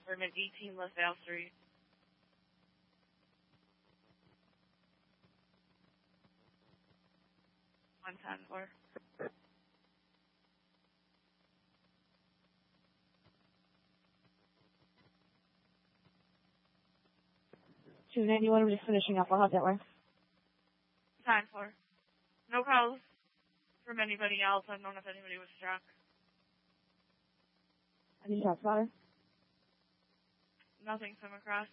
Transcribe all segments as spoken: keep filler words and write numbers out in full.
apartment eighteen LaSalle Street. one ten four. two ninety-one, I'm just finishing up. I'll have that one. ten four. No calls from anybody else. I don't know if anybody was struck. Any shots fired? Nothing's come across.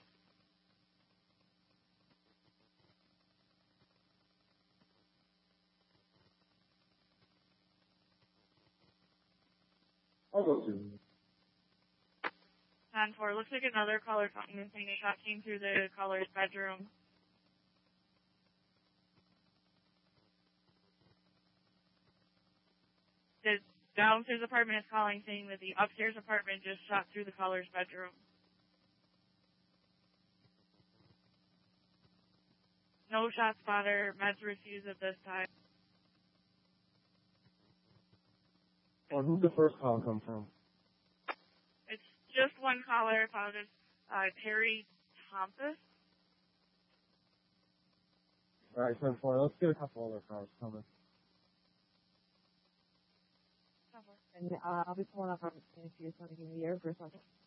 I'll go to. ten four. Looks like another caller talking and saying a shot came through the caller's bedroom. The downstairs apartment is calling saying that the upstairs apartment just shot through the caller's bedroom. No shot spotter. Meds refused at this time. Well, who's the first call come from? It's just one caller. Found it. Uh, Terry Thompson. All right, ten four. Let's get a couple other cars coming. And uh, I'll be pulling up on if you just want to give me the air for a second.